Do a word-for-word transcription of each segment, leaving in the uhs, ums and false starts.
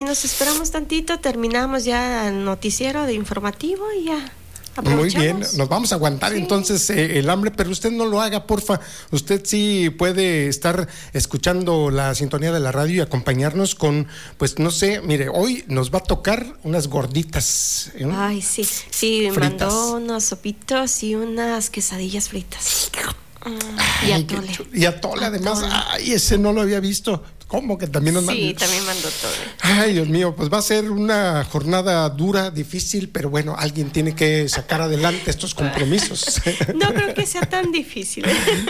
nos esperamos tantito, terminamos ya el noticiero de informativo y ya. Muy bien, nos vamos a aguantar sí. entonces eh, el hambre, pero usted no lo haga, porfa. Usted sí puede estar escuchando la sintonía de la radio y acompañarnos con, pues no sé, mire, hoy nos va a tocar unas gorditas. ¿eh? Ay, sí, sí, me mandó unos sopitos y unas quesadillas fritas. Mm, y atole. Y atole, además, ay, ese no lo había visto. ¿Cómo que también nos mandó? Sí, también mandó todo. Ay, Dios mío, pues va a ser una jornada dura, difícil, pero bueno, alguien tiene que sacar adelante estos compromisos. No creo que sea tan difícil.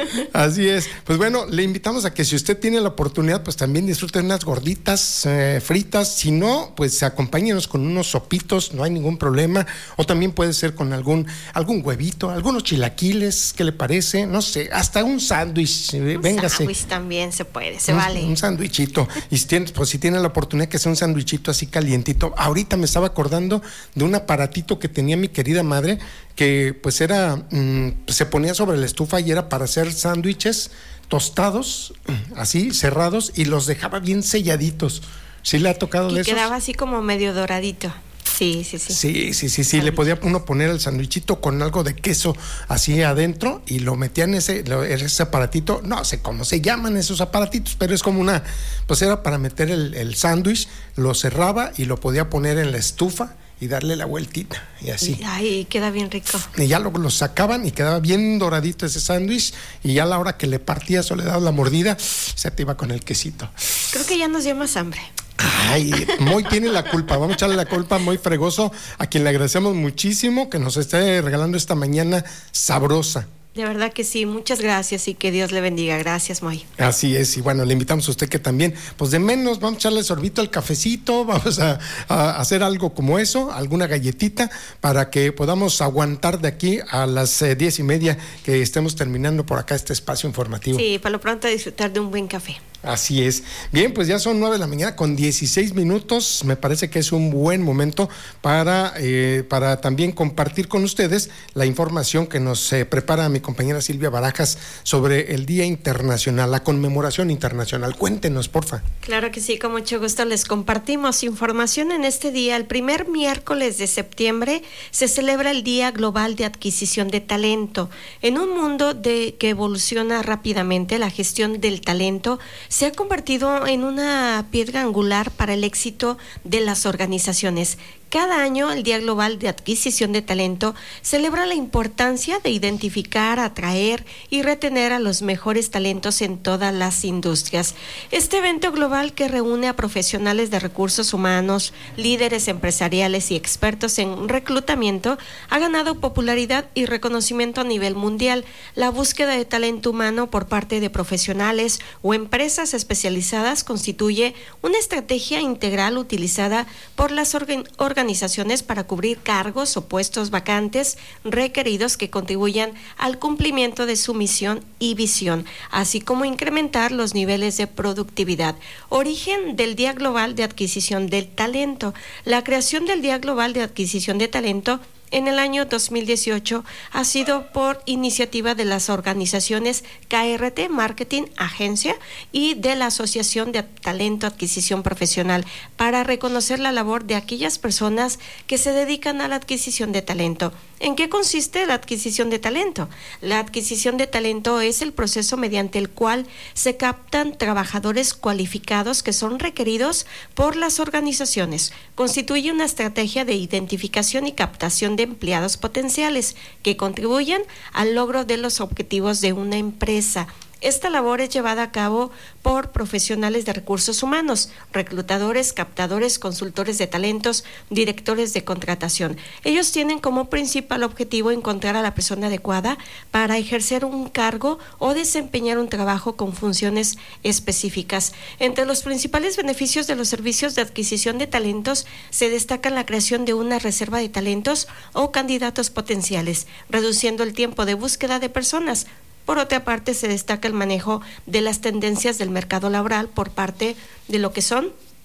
Así es. Pues bueno, le invitamos a que si usted tiene la oportunidad, pues también disfrute unas gorditas eh, fritas. Si no, pues acompáñenos con unos sopitos, no hay ningún problema. O también puede ser con algún, algún huevito, algunos chilaquiles, ¿qué le parece? No sé, hasta un sándwich. Eh, un véngase. sándwich también se puede, se un, vale. Un sándwich. Y si tienes, pues si tiene la oportunidad que sea un sandwichito así calientito. Ahorita me estaba acordando de un aparatito que tenía mi querida madre, que pues era, mmm, se ponía sobre la estufa y era para hacer sándwiches tostados, así, cerrados, y los dejaba bien selladitos. ¿Sí le ha tocado y de esos? Y quedaba así como medio doradito. Sí, sí, sí. Sí, sí, sí, sí. Le podía uno poner el sandwichito con algo de queso así adentro y lo metía en ese, ese aparatito. No sé cómo se llaman esos aparatitos, pero es como una, pues era para meter el, el sándwich, lo cerraba y lo podía poner en la estufa y darle la vueltita y así. Ay, queda bien rico. Y ya lo, lo sacaban y quedaba bien doradito ese sándwich y ya a la hora que le partías o le dabas la mordida, se te iba con el quesito. Creo que ya nos dio más hambre. Ay, Moy tiene la culpa, vamos a echarle la culpa a Moy Fregoso, a quien le agradecemos muchísimo que nos esté regalando esta mañana sabrosa. De verdad que sí, muchas gracias y que Dios le bendiga. Gracias, Moy. Así es, y bueno, le invitamos a usted que también, pues de menos, vamos a echarle sorbito al cafecito, vamos a, a hacer algo como eso, alguna galletita, para que podamos aguantar de aquí a las eh, diez y media que estemos terminando por acá este espacio informativo. Sí, para lo pronto disfrutar de un buen café. Así es. Bien, pues ya son nueve de la mañana con dieciséis minutos. Me parece que es un buen momento para, eh, para también compartir con ustedes la información que nos eh, prepara mi compañera Silvia Barajas sobre el Día Internacional, la conmemoración internacional. Cuéntenos, porfa. Claro que sí, con mucho gusto les compartimos información en este día. El primer miércoles de septiembre se celebra el Día Global de Adquisición de Talento. En un mundo de que evoluciona rápidamente, la gestión del talento se ha convertido en una piedra angular para el éxito de las organizaciones. Cada año, el Día Global de Adquisición de Talento celebra la importancia de identificar, atraer y retener a los mejores talentos en todas las industrias. Este evento global, que reúne a profesionales de recursos humanos, líderes empresariales y expertos en reclutamiento, ha ganado popularidad y reconocimiento a nivel mundial. La búsqueda de talento humano por parte de profesionales o empresas especializadas constituye una estrategia integral utilizada por las organizaciones organizaciones para cubrir cargos o puestos vacantes requeridos que contribuyan al cumplimiento de su misión y visión, así como incrementar los niveles de productividad. Origen del Día Global de Adquisición del Talento. La creación del Día Global de Adquisición de Talento en el año dos mil dieciocho ha sido por iniciativa de las organizaciones K R T Marketing Agencia y de la Asociación de Talento Adquisición Profesional para reconocer la labor de aquellas personas que se dedican a la adquisición de talento. ¿En qué consiste la adquisición de talento? La adquisición de talento es el proceso mediante el cual se captan trabajadores cualificados que son requeridos por las organizaciones. Constituye una estrategia de identificación y captación de empleados potenciales que contribuyan al logro de los objetivos de una empresa. Esta labor es llevada a cabo por profesionales de recursos humanos, reclutadores, captadores, consultores de talentos, directores de contratación. Ellos tienen como principal objetivo encontrar a la persona adecuada para ejercer un cargo o desempeñar un trabajo con funciones específicas. Entre los principales beneficios de los servicios de adquisición de talentos se destaca la creación de una reserva de talentos o candidatos potenciales, reduciendo el tiempo de búsqueda de personas. Por otra parte, se destaca el manejo de las tendencias del mercado laboral por parte de lo que son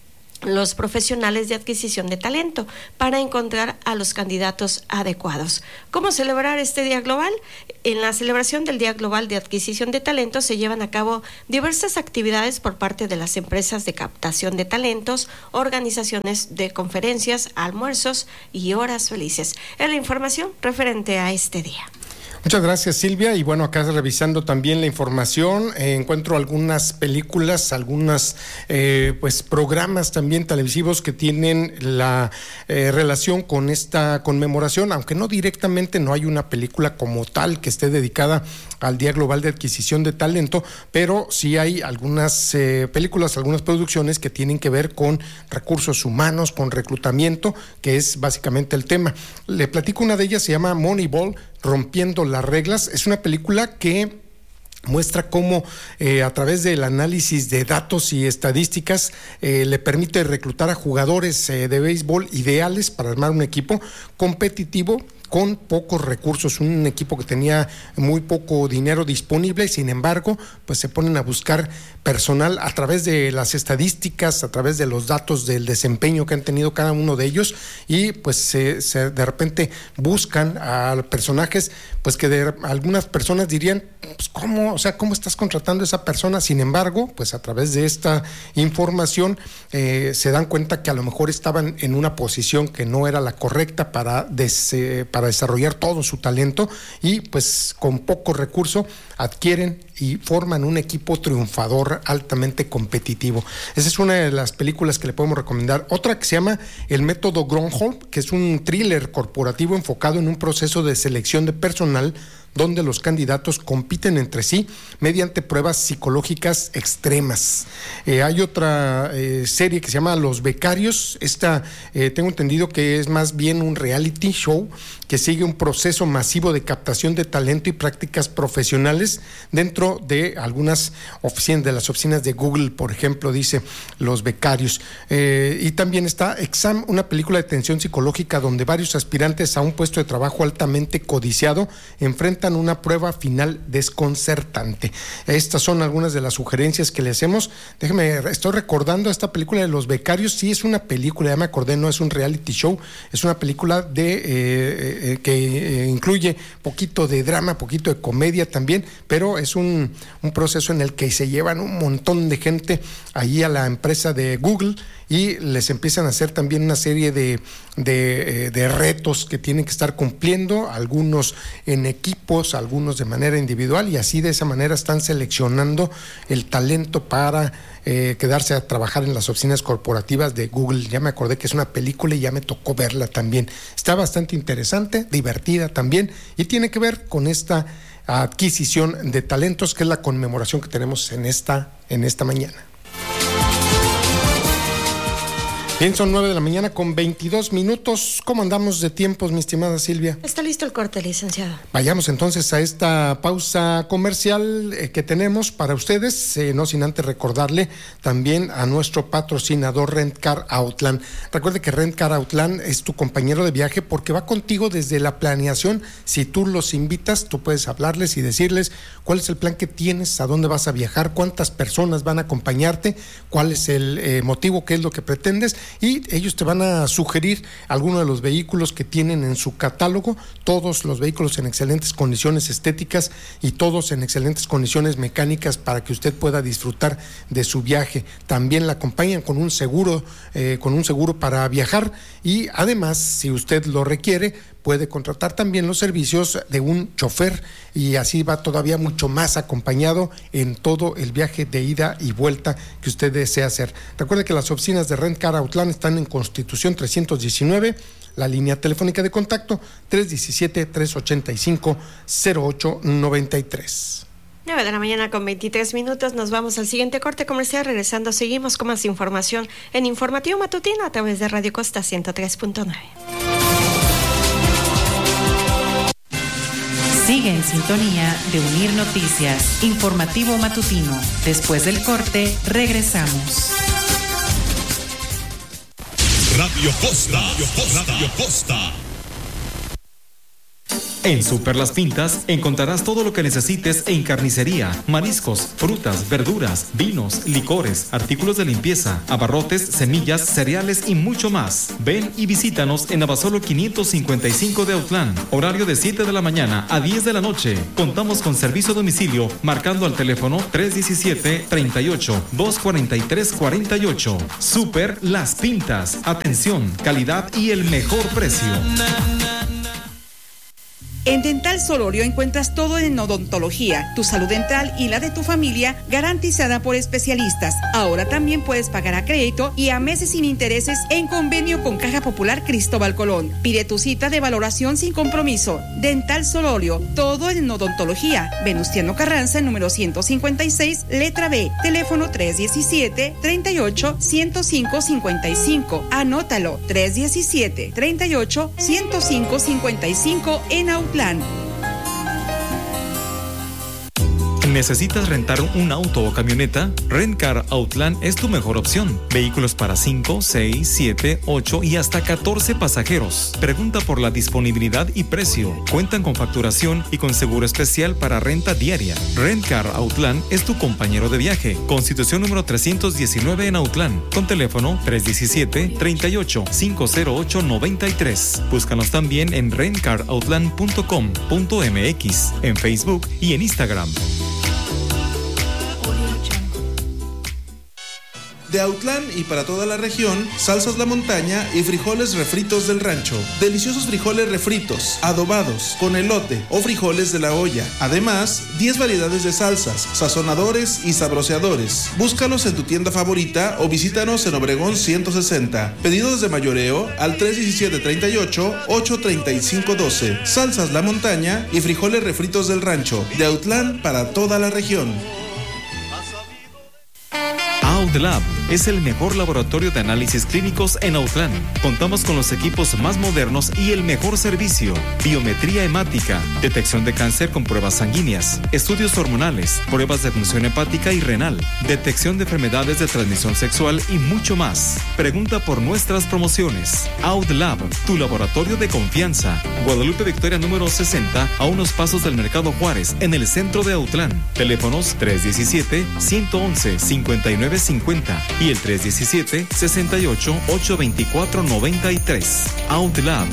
los profesionales de adquisición de talento para encontrar a los candidatos adecuados. ¿Cómo celebrar este Día Global? En la celebración del Día Global de Adquisición de Talento se llevan a cabo diversas actividades por parte de las empresas de captación de talentos, organizaciones de conferencias, almuerzos y horas felices. Es la información referente a este día. Muchas gracias, Silvia. Y bueno, acá revisando también la información, eh, encuentro algunas películas, algunas eh, pues programas también televisivos que tienen la eh, relación con esta conmemoración, aunque no directamente, no hay una película como tal que esté dedicada al Día Global de Adquisición de Talento, pero sí hay algunas eh, películas, algunas producciones que tienen que ver con recursos humanos, con reclutamiento, que es básicamente el tema. Le platico una de ellas, se llama Moneyball, Rompiendo las reglas. Es una película que muestra cómo eh, a través del análisis de datos y estadísticas eh, le permite reclutar a jugadores eh, de béisbol ideales para armar un equipo competitivo con pocos recursos, un equipo que tenía muy poco dinero disponible, y sin embargo, pues se ponen a buscar personal a través de las estadísticas, a través de los datos del desempeño que han tenido cada uno de ellos, y pues se, se de repente buscan a personajes, pues que de algunas personas dirían, pues cómo, o sea, cómo estás contratando a esa persona. Sin embargo, pues a través de esta información eh, se dan cuenta que a lo mejor estaban en una posición que no era la correcta para des, eh, para desarrollar todo su talento, y pues con poco recurso adquieren y forman un equipo triunfador altamente competitivo. Esa es una de las películas que le podemos recomendar. Otra que se llama El Método Gronholm, que es un thriller corporativo enfocado en un proceso de selección de personal donde los candidatos compiten entre sí mediante pruebas psicológicas extremas. Eh, hay otra eh, serie que se llama Los Becarios. Esta eh, tengo entendido que es más bien un reality show que sigue un proceso masivo de captación de talento y prácticas profesionales dentro de algunas oficinas, de las oficinas de Google, por ejemplo, dice Los Becarios. Eh, y también está Exam, una película de tensión psicológica donde varios aspirantes a un puesto de trabajo altamente codiciado enfrentan una prueba final desconcertante. Estas son algunas de las sugerencias que le hacemos. Déjeme, estoy recordando esta película de Los Becarios. Sí, es una película, ya me acordé, no es un reality show, es una película de eh, eh, que eh, incluye poquito de drama, poquito de comedia también, pero es un, un proceso en el que se llevan un montón de gente ahí a la empresa de Google y les empiezan a hacer también una serie de, de, de retos que tienen que estar cumpliendo, algunos en equipos, algunos de manera individual, y así de esa manera están seleccionando el talento para eh, quedarse a trabajar en las oficinas corporativas de Google. Ya me acordé que es una película y ya me tocó verla también. Está bastante interesante, divertida también, y tiene que ver con esta adquisición de talentos, que es la conmemoración que tenemos en esta, en esta mañana. Bien, son nueve de la mañana con veintidós minutos. ¿Cómo andamos de tiempos, mi estimada Silvia? Está listo el corte, licenciado. Vayamos entonces a esta pausa comercial eh, que tenemos para ustedes, eh, no sin antes recordarle también a nuestro patrocinador Rent Car Outland. Recuerde que Rent Car Outland es tu compañero de viaje porque va contigo desde la planeación. Si tú los invitas, tú puedes hablarles y decirles cuál es el plan que tienes, a dónde vas a viajar, cuántas personas van a acompañarte, cuál es el eh, motivo, qué es lo que pretendes, y ellos te van a sugerir algunos de los vehículos que tienen en su catálogo, todos los vehículos en excelentes condiciones estéticas y todos en excelentes condiciones mecánicas para que usted pueda disfrutar de su viaje. También la acompañan con un seguro, eh, con un seguro para viajar, y además, si usted lo requiere, puede contratar también los servicios de un chofer, y así va todavía mucho más acompañado en todo el viaje de ida y vuelta que usted desea hacer. Recuerde que las oficinas de Rent Car Outland están en Constitución trescientos diecinueve, la línea telefónica de contacto tres uno siete, tres ocho cinco, cero ocho nueve tres. nueve de la mañana con veintitrés minutos, nos vamos al siguiente corte comercial. Regresando, seguimos con más información en Informativo Matutino a través de Radio Costa ciento tres punto nueve. Sigue en sintonía de Unir Noticias, Informativo Matutino. Después del corte, regresamos. Radio Costa, Radio Costa, Radio Costa. En Super Las Pintas encontrarás todo lo que necesites en carnicería, mariscos, frutas, verduras, vinos, licores, artículos de limpieza, abarrotes, semillas, cereales y mucho más. Ven y visítanos en Abasolo quinientos cincuenta y cinco de Autlán. Horario de siete de la mañana a diez de la noche. Contamos con servicio a domicilio marcando al teléfono tres uno siete, tres ocho, dos cuatro tres, cuatro ocho. Super Las Pintas. Atención, calidad y el mejor precio. En Dental Solorio encuentras todo en odontología, tu salud dental y la de tu familia garantizada por especialistas. Ahora también puedes pagar a crédito y a meses sin intereses en convenio con Caja Popular Cristóbal Colón. Pide tu cita de valoración sin compromiso. Dental Solorio, todo en odontología. Venustiano Carranza, número ciento cincuenta y seis, letra B. Teléfono tres uno siete, tres ocho, uno cero cinco, cinco cinco. Anótalo, tres uno siete, tres ocho, uno cero cinco, cinco cinco en Autlán. ¿Necesitas rentar un auto o camioneta? Rentcar Autlán es tu mejor opción. Vehículos para cinco, seis, siete, ocho y hasta catorce pasajeros. Pregunta por la disponibilidad y precio. Cuentan con facturación y con seguro especial para renta diaria. Rentcar Autlán es tu compañero de viaje. Constitución número trescientos diecinueve en Autlán. Con teléfono tres uno siete, tres ocho, cinco cero ocho, nueve tres. Búscanos también en rentcar outland punto com punto m x, en Facebook y en Instagram. De Autlán y para toda la región, salsas La Montaña y frijoles refritos del rancho. Deliciosos frijoles refritos, adobados, con elote o frijoles de la olla. Además, diez variedades de salsas, sazonadores y sabroseadores. Búscalos en tu tienda favorita o visítanos en Obregón ciento sesenta. Pedidos de mayoreo al tres uno siete, tres ocho, ocho tres cinco uno dos. Salsas La Montaña y frijoles refritos del rancho. De Autlán para toda la región. AudLab es el mejor laboratorio de análisis clínicos en Autlán. Contamos con los equipos más modernos y el mejor servicio. Biometría hemática, detección de cáncer con pruebas sanguíneas, estudios hormonales, pruebas de función hepática y renal, detección de enfermedades de transmisión sexual y mucho más. Pregunta por nuestras promociones. AudLab, tu laboratorio de confianza. Guadalupe Victoria número sesenta, a unos pasos del Mercado Juárez, en el centro de Autlán. Teléfonos tres uno siete, uno uno uno, cinco nueve cincuenta y el tres uno siete, seis ocho, ocho dos cuatro, nueve tres. AudLab.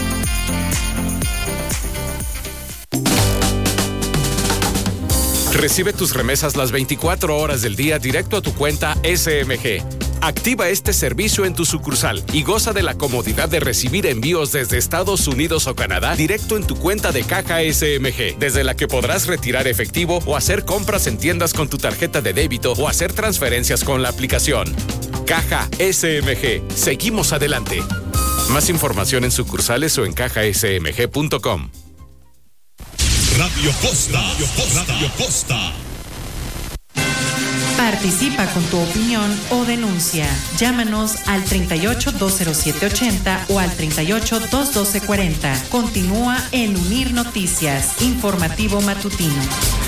Recibe tus remesas las veinticuatro horas del día directo a tu cuenta S M G. Activa este servicio en tu sucursal y goza de la comodidad de recibir envíos desde Estados Unidos o Canadá directo en tu cuenta de caja S M G, desde la que podrás retirar efectivo o hacer compras en tiendas con tu tarjeta de débito o hacer transferencias con la aplicación. Caja S M G. Seguimos adelante. Más información en sucursales o en caja s m g punto com. Radio Costa, Radio Costa, Radio Costa. Participa con tu opinión o denuncia. Llámanos al treinta y ocho, dos cero siete, ochenta o al treinta y ocho, dos doce, cuarenta. Continúa en Unir Noticias, informativo matutino.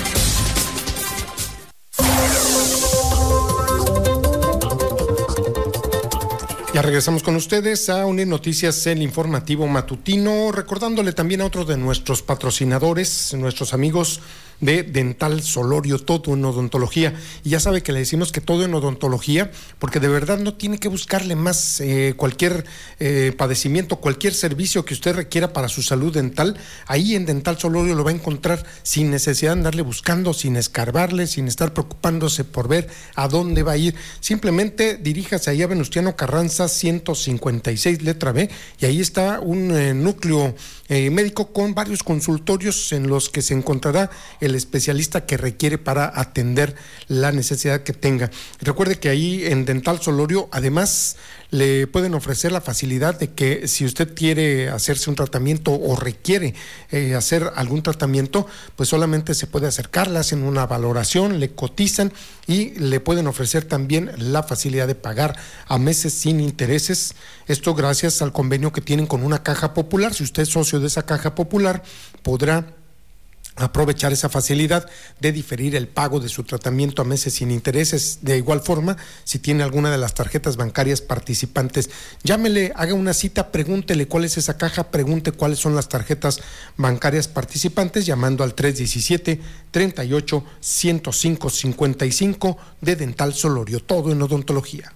Ya regresamos con ustedes a Unir Noticias, el informativo matutino, recordándole también a otro de nuestros patrocinadores, nuestros amigos de Dental Solorio, todo en odontología. Y ya sabe que le decimos que todo en odontología, porque de verdad no tiene que buscarle más. eh, cualquier eh, padecimiento, cualquier servicio que usted requiera para su salud dental, ahí en Dental Solorio lo va a encontrar sin necesidad de andarle buscando, sin escarbarle, sin estar preocupándose por ver a dónde va a ir. Simplemente diríjase ahí a Venustiano Carranza ciento cincuenta y seis, letra B, y ahí está un eh, núcleo eh, médico con varios consultorios en los que se encontrará el especialista que requiere para atender la necesidad que tenga. Recuerde que ahí en Dental Solorio además le pueden ofrecer la facilidad de que si usted quiere hacerse un tratamiento o requiere eh, hacer algún tratamiento, pues solamente se puede acercar, le hacen una valoración, le cotizan y le pueden ofrecer también la facilidad de pagar a meses sin intereses. Esto gracias al convenio que tienen con una caja popular. Si usted es socio de esa caja popular, podrá aprovechar esa facilidad de diferir el pago de su tratamiento a meses sin intereses. De igual forma, si tiene alguna de las tarjetas bancarias participantes, llámele, haga una cita, pregúntele cuál es esa caja, pregunte cuáles son las tarjetas bancarias participantes, llamando al tres diecisiete, treinta y ocho, ciento cinco, cincuenta y cinco de Dental Solorio, todo en odontología.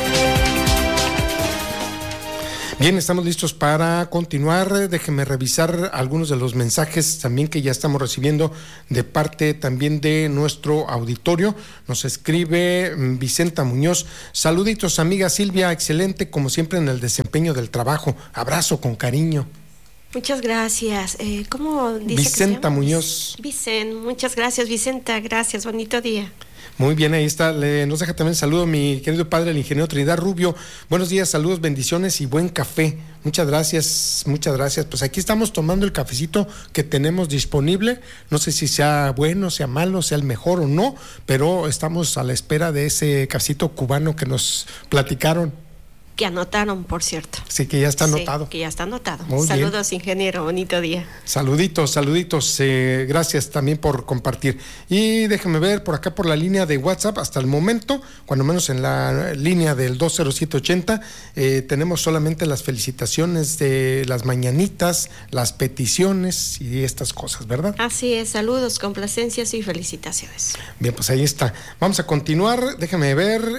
Bien, estamos listos para continuar. Déjeme revisar algunos de los mensajes también que ya estamos recibiendo de parte también de nuestro auditorio. Nos escribe Vicenta Muñoz: saluditos, amiga Silvia, excelente como siempre en el desempeño del trabajo. Abrazo con cariño. Muchas gracias. Eh, ¿Cómo dice Vicenta que se Muñoz. Vicen, muchas gracias, Vicenta. Gracias, bonito día. Muy bien, ahí está. Le, nos deja también saludo mi querido padre, el ingeniero Trinidad Rubio. Buenos días, saludos, bendiciones y buen café. Muchas gracias, muchas gracias. Pues aquí estamos tomando el cafecito que tenemos disponible. No sé si sea bueno, sea malo, sea el mejor o no, pero estamos a la espera de ese cafecito cubano que nos platicaron. Que anotaron, por cierto. Sí, que ya está anotado. Sí, que ya está anotado. Muy Saludos, bien. ingeniero, bonito día. Saluditos, saluditos. Eh, gracias también por compartir. Y déjame ver por acá por la línea de WhatsApp, hasta el momento, cuando menos en la línea del dos cero siete ochenta, eh, tenemos solamente las felicitaciones de las mañanitas, las peticiones y estas cosas, ¿verdad? Así es, saludos, complacencias y felicitaciones. Bien, pues ahí está. Vamos a continuar. Déjame ver,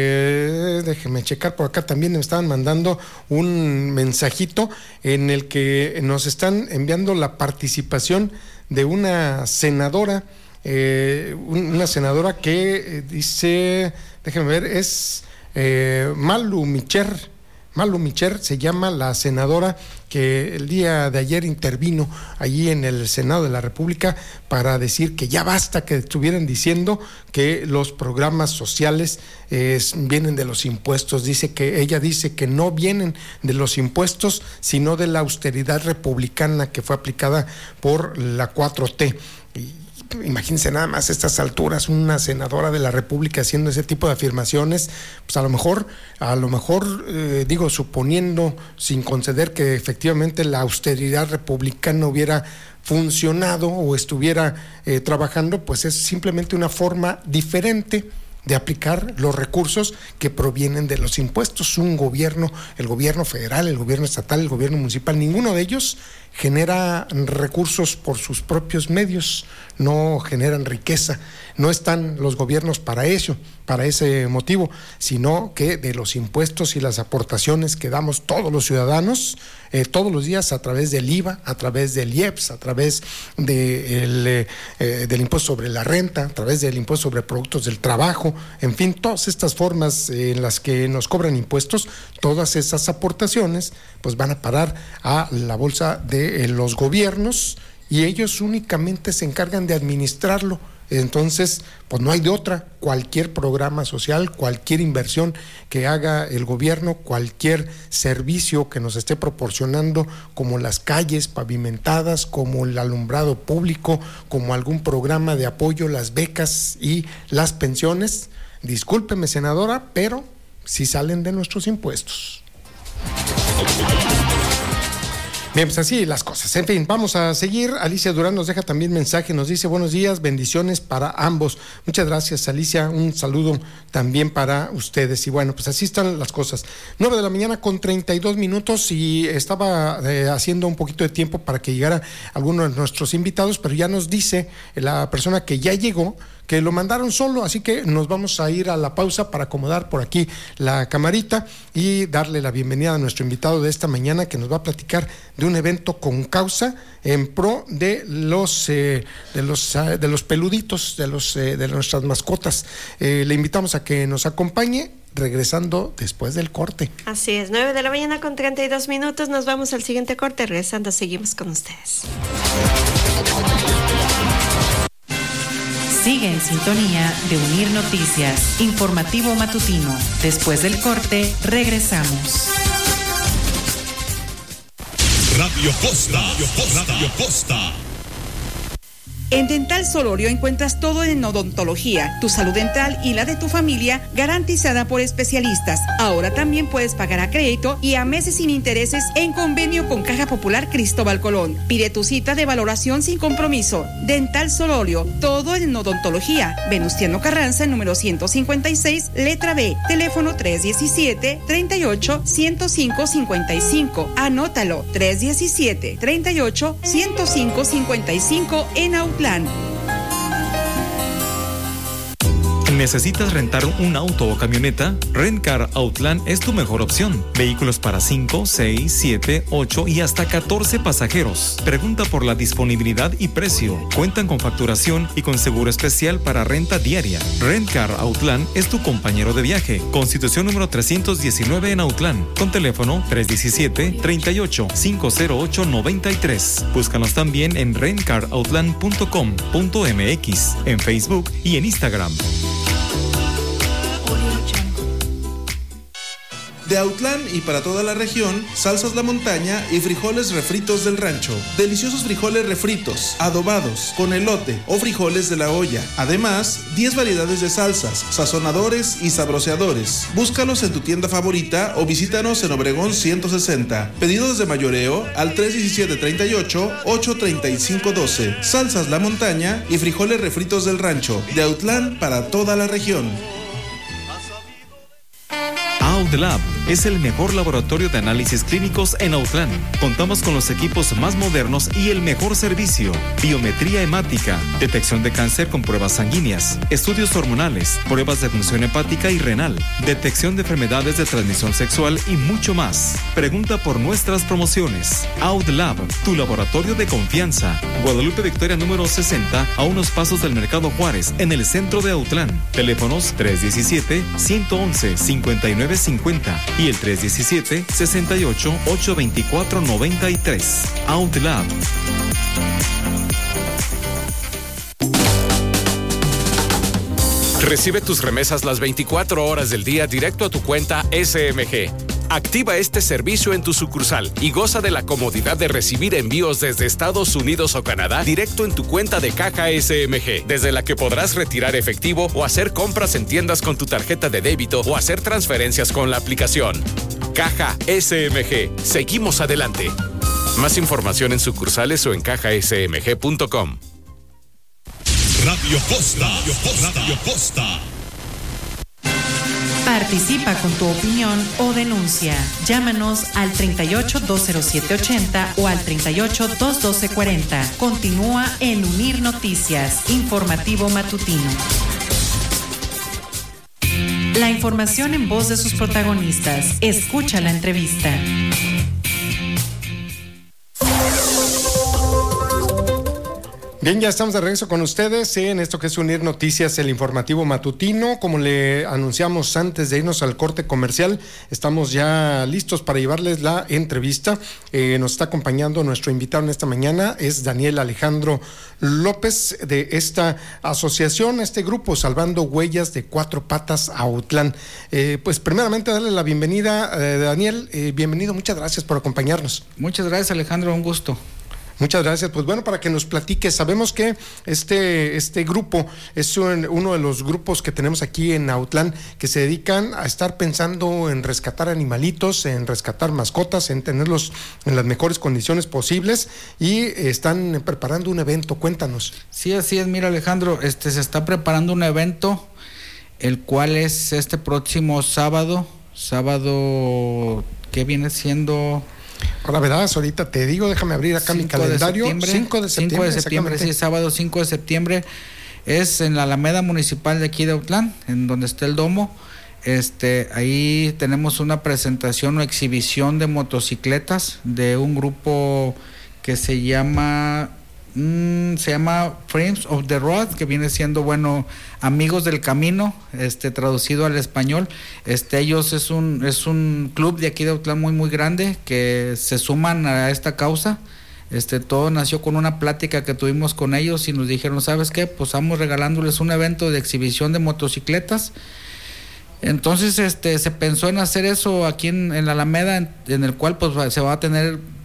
eh, déjame checar por acá también. Me estaban mandando un mensajito en el que nos están enviando la participación de una senadora, eh, una senadora que eh, dice, déjenme ver, es eh, Malu Micher. Malu Micher se llama la senadora que el día de ayer intervino allí en el Senado de la República para decir que ya basta que estuvieran diciendo que los programas sociales eh, vienen de los impuestos. Dice que ella dice que no vienen de los impuestos, sino de la austeridad republicana que fue aplicada por la cuatro T. Y imagínense nada más a estas alturas una senadora de la República haciendo ese tipo de afirmaciones. Pues a lo mejor, a lo mejor eh, digo, suponiendo, sin conceder que efectivamente la austeridad republicana hubiera funcionado o estuviera eh, trabajando, pues es simplemente una forma diferente de aplicar los recursos que provienen de los impuestos. Un gobierno, el gobierno federal, el gobierno estatal, el gobierno municipal, ninguno de ellos genera recursos por sus propios medios, no generan riqueza, no están los gobiernos para eso, para ese motivo, sino que de los impuestos y las aportaciones que damos todos los ciudadanos eh, todos los días a través del I V A, a través del I E P S, a través de el, eh, del impuesto sobre la renta, a través del impuesto sobre productos del trabajo, en fin, todas estas formas eh, en las que nos cobran impuestos, todas esas aportaciones pues van a parar a la bolsa de eh, los gobiernos y ellos únicamente se encargan de administrarlo. Entonces, pues no hay de otra. Cualquier programa social, cualquier inversión que haga el gobierno, cualquier servicio que nos esté proporcionando, como las calles pavimentadas, como el alumbrado público, como algún programa de apoyo, las becas y las pensiones, discúlpeme, senadora, pero sí salen de nuestros impuestos. Bien, pues así las cosas. En fin, vamos a seguir. Alicia Durán nos deja también mensaje, nos dice buenos días, bendiciones para ambos. Muchas gracias, Alicia, un saludo también para ustedes. Y bueno, pues así están las cosas. nueve de la mañana con treinta y dos minutos y estaba eh, haciendo un poquito de tiempo para que llegara alguno de nuestros invitados, pero ya nos dice la persona que ya llegó que lo mandaron solo, así que nos vamos a ir a la pausa para acomodar por aquí la camarita y darle la bienvenida a nuestro invitado de esta mañana, que nos va a platicar de un evento con causa en pro de los eh, de los uh, de los peluditos, de los eh, de nuestras mascotas. Eh, le invitamos a que nos acompañe, regresando después del corte. Así es, nueve de la mañana con treinta y dos minutos, nos vamos al siguiente corte, regresando seguimos con ustedes. Sigue en sintonía de Unir Noticias, informativo matutino. Después del corte, regresamos. Radio Costa, Radio Costa, Radio Costa. En Dental Solorio encuentras todo en odontología, tu salud dental y la de tu familia garantizada por especialistas. Ahora también puedes pagar a crédito y a meses sin intereses en convenio con Caja Popular Cristóbal Colón. Pide tu cita de valoración sin compromiso. Dental Solorio, todo en odontología. Venustiano Carranza, número ciento cincuenta y seis, letra B. Teléfono tres diecisiete, treinta y ocho, ciento cinco, cincuenta y cinco. Anótalo, tres diecisiete, treinta y ocho, ciento cinco, cincuenta y cinco en Autlán. ¿Necesitas rentar un auto o camioneta? Rentcar Outland es tu mejor opción. Vehículos para cinco, seis, siete, ocho y hasta catorce pasajeros. Pregunta por la disponibilidad y precio. Cuentan con facturación y con seguro especial para renta diaria. Rentcar Outland es tu compañero de viaje. Constitución número trescientos diecinueve en Outland. Con teléfono tres diecisiete, treinta y ocho, cinco cero ocho, noventa y tres. Búscanos también en rentcar outland punto com punto m x, en Facebook y en Instagram. De Autlán y para toda la región, salsas La Montaña y frijoles refritos del rancho. Deliciosos frijoles refritos, adobados, con elote o frijoles de la olla. Además, diez variedades de salsas, sazonadores y sabroseadores. Búscalos en tu tienda favorita o visítanos en Obregón ciento sesenta. Pedidos de mayoreo al tres diecisiete, treinta y ocho, ocho treinta y cinco, doce. Salsas La Montaña y frijoles refritos del rancho. De Autlán para toda la región. AudLab es el mejor laboratorio de análisis clínicos en Autlán. Contamos con los equipos más modernos y el mejor servicio. Biometría hemática, detección de cáncer con pruebas sanguíneas, estudios hormonales, pruebas de función hepática y renal, detección de enfermedades de transmisión sexual y mucho más. Pregunta por nuestras promociones. AudLab, tu laboratorio de confianza. Guadalupe Victoria número sesenta, a unos pasos del Mercado Juárez, en el centro de Autlán. Teléfonos tres diecisiete, ciento once, cincuenta y nueve cincuenta y el tres diecisiete, sesenta y ocho, ochocientos veinticuatro, noventa y tres. AudLab. Recibe tus remesas las veinticuatro horas del día directo a tu cuenta S M G. Activa este servicio en tu sucursal y goza de la comodidad de recibir envíos desde Estados Unidos o Canadá directo en tu cuenta de caja S M G, desde la que podrás retirar efectivo o hacer compras en tiendas con tu tarjeta de débito o hacer transferencias con la aplicación. Caja S M G. Seguimos adelante. Más información en sucursales o en caja s m g punto com. Radio Costa, Radio Costa, Radio Costa. Participa con tu opinión o denuncia. Llámanos al treinta y ocho, dos cero siete, ochenta o al treinta y ocho, dos doce, cuarenta. Continúa en Unir Noticias, informativo matutino. La información en voz de sus protagonistas. Escucha la entrevista. Bien, ya estamos de regreso con ustedes en esto que es Unir Noticias, el informativo matutino. Como le anunciamos antes de irnos al corte comercial, estamos ya listos para llevarles la entrevista. Eh, nos está acompañando nuestro invitado en esta mañana, es Daniel Alejandro López, de esta asociación, este grupo Salvando Huellas de Cuatro Patas Autlán. Eh, pues primeramente darle la bienvenida, eh, Daniel, eh, bienvenido, muchas gracias por acompañarnos. Muchas gracias, Alejandro, un gusto. Muchas gracias. Pues bueno, para que nos platique, sabemos que este, este grupo es un, uno de los grupos que tenemos aquí en Autlán que se dedican a estar pensando en rescatar animalitos, en rescatar mascotas, en tenerlos en las mejores condiciones posibles y están preparando un evento. Cuéntanos. Sí, así es. Mira, Alejandro, este se está preparando un evento, el cual es este próximo sábado, sábado que viene siendo... Ahora verás, ahorita te digo, déjame abrir acá mi calendario. cinco de septiembre. cinco de septiembre, sí, sábado cinco de septiembre. Es en la Alameda Municipal de aquí de Autlán, en donde está el domo. Este, ahí tenemos una presentación o exhibición de motocicletas de un grupo que se llama... Mm, se llama Friends of the Road, que viene siendo, bueno, Amigos del Camino, este traducido al español. Este ellos es un es un club de aquí de Autlán muy muy grande que se suman a esta causa. Este todo nació con una plática que tuvimos con ellos y nos dijeron, ¿sabes qué? Pues vamos regalándoles un evento de exhibición de motocicletas. Entonces este se pensó en hacer eso aquí en, en la Alameda, en, en el cual pues se va a tener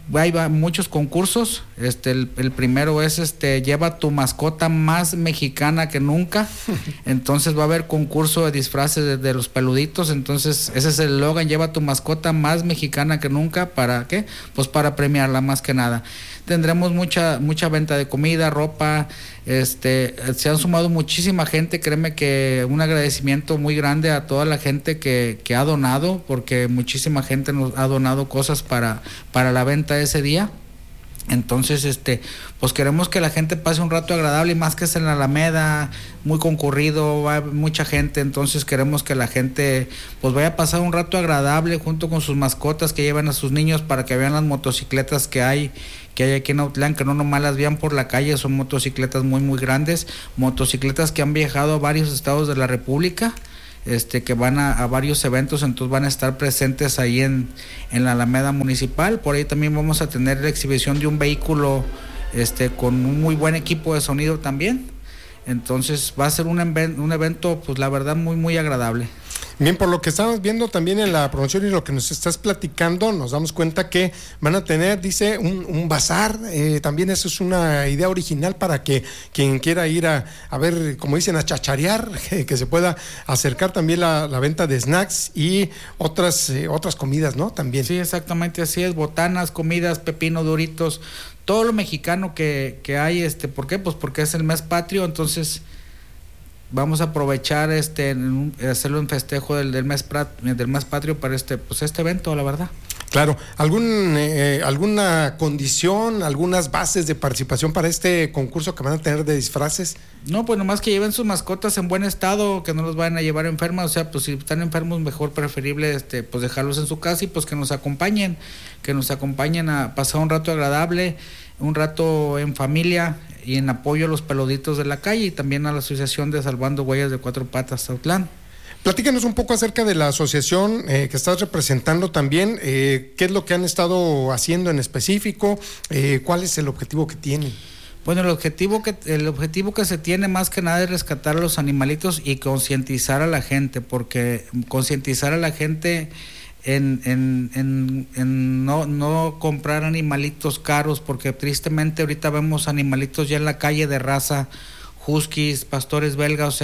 hay muchos concursos. Este, el, el primero es este, lleva tu mascota más mexicana que nunca. Entonces va a haber concurso de disfraces de, de los peluditos. Entonces ese es el eslogan, lleva tu mascota más mexicana que nunca. ¿Para qué? Pues para premiarla más que nada. Tendremos mucha mucha venta de comida, ropa, este, se han sumado muchísima gente, créeme que un agradecimiento muy grande a toda la gente que, que ha donado, porque muchísima gente nos ha donado cosas para, para la venta ese día. Entonces, este, pues queremos que la gente pase un rato agradable, y más que es en la Alameda, muy concurrido, va mucha gente, entonces queremos que la gente pues vaya a pasar un rato agradable junto con sus mascotas, que lleven a sus niños para que vean las motocicletas que hay, que hay aquí en Autlán, que no nomás las vean por la calle, son motocicletas muy muy grandes, motocicletas que han viajado a varios estados de la República. Este, que van a, a varios eventos, entonces van a estar presentes ahí en, en la Alameda Municipal. Por ahí también vamos a tener la exhibición de un vehículo este, con un muy buen equipo de sonido también. Entonces va a ser un, un evento, pues la verdad, muy muy agradable. Bien, por lo que estamos viendo también en la promoción y lo que nos estás platicando, nos damos cuenta que van a tener, dice, un, un bazar. Eh, también eso es una idea original para que quien quiera ir a, a ver, como dicen, a chacharear, que, que se pueda acercar también la, la venta de snacks y otras, eh, otras comidas, ¿no? También. Sí, exactamente así es, botanas, comidas, pepino, doritos, todo lo mexicano que, que hay. Este, ¿por qué? Pues porque es el mes patrio, entonces vamos a aprovechar este hacerlo en festejo del, del mes del mes patrio para este pues este evento, la verdad. Claro, algún eh, alguna condición, algunas bases de participación para este concurso que van a tener de disfraces. No, pues nomás que lleven sus mascotas en buen estado, que no los vayan a llevar enfermas, o sea, pues si están enfermos mejor preferible este pues dejarlos en su casa y pues que nos acompañen, que nos acompañen a pasar un rato agradable, un rato en familia y en apoyo a los peluditos de la calle y también a la Asociación de Salvando Huellas de Cuatro Patas Autlán. Platícanos un poco acerca de la asociación eh, que estás representando también, eh, qué es lo que han estado haciendo en específico, eh, cuál es el objetivo que tienen. Bueno, el objetivo que el objetivo que se tiene más que nada es rescatar a los animalitos y concientizar a la gente, porque concientizar a la gente en, en, en, en no, no comprar animalitos caros, porque tristemente ahorita vemos animalitos ya en la calle de raza, huskies, pastores belgas, o sea,